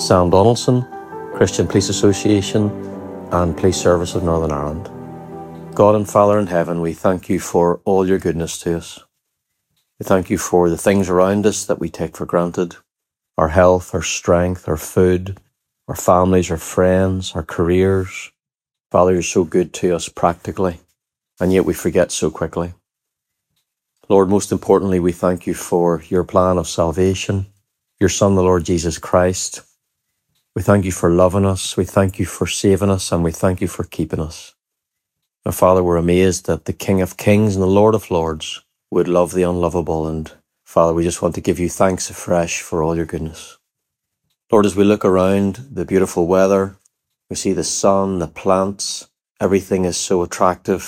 Sam Donaldson, Christian Police Association and Police Service of Northern Ireland. God and Father in heaven, we thank you for all your goodness to us. We thank you for the things around us that we take for granted, our health, our strength, our food, our families, our friends, our careers. Father, you're so good to us practically, and yet we forget so quickly. Lord, most importantly, we thank you for your plan of salvation, your Son, the Lord Jesus Christ. We thank you for loving us, we thank you for saving us, and we thank you for keeping us. And Father, we're amazed that the King of Kings and the Lord of Lords would love the unlovable. And Father, we just want to give you thanks afresh for all your goodness. Lord, as we look around the beautiful weather, we see the sun, the plants, everything is so attractive.